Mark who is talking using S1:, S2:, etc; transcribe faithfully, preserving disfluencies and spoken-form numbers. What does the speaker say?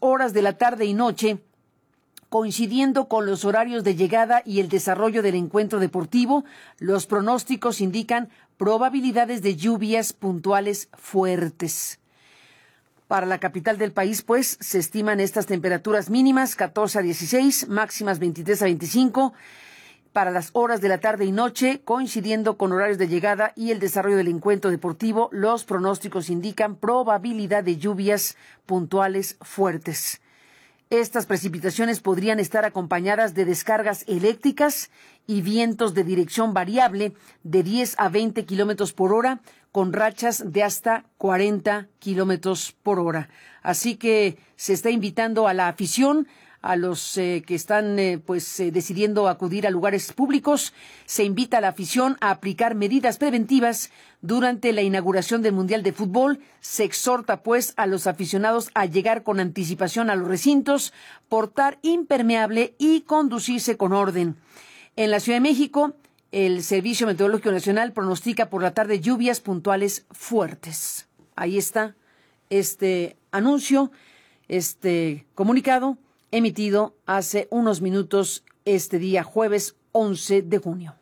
S1: horas de la tarde y noche, coincidiendo con los horarios de llegada y el desarrollo del encuentro deportivo, los pronósticos indican probabilidades de lluvias puntuales fuertes. Para la capital del país, pues, se estiman estas temperaturas mínimas catorce a dieciséis, máximas veintitrés a veinticinco, para las horas de la tarde y noche, coincidiendo con horarios de llegada y el desarrollo del encuentro deportivo, los pronósticos indican probabilidad de lluvias puntuales fuertes. Estas precipitaciones podrían estar acompañadas de descargas eléctricas y vientos de dirección variable de diez a veinte kilómetros por hora, con rachas de hasta cuarenta kilómetros por hora. Así que se está invitando a la afición, a los eh, que están eh, pues eh, decidiendo acudir a lugares públicos, se invita a la afición a aplicar medidas preventivas durante la inauguración del Mundial de Fútbol. Se exhorta pues a los aficionados a llegar con anticipación a los recintos, portar impermeable y conducirse con orden. En la Ciudad de México, el Servicio Meteorológico Nacional pronostica por la tarde lluvias puntuales fuertes. Ahí está este anuncio, este comunicado emitido hace unos minutos este día jueves once de junio.